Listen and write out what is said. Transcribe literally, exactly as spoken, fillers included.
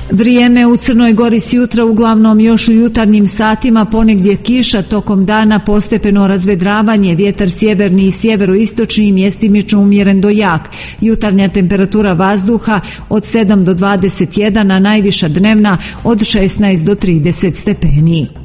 Vrijeme u Crnoj Gori s jutra uglavnom još u jutarnjim satima, ponegdje kiša, tokom dana postepeno razvedravanje, vjetar sjeverni i sjeveroistočni, mjestimično umjeren do jak. Jutarnja temperatura vazduha od sedam do dvadeset jedan, a najviša dnevna od šesnaest do trideset stepeni.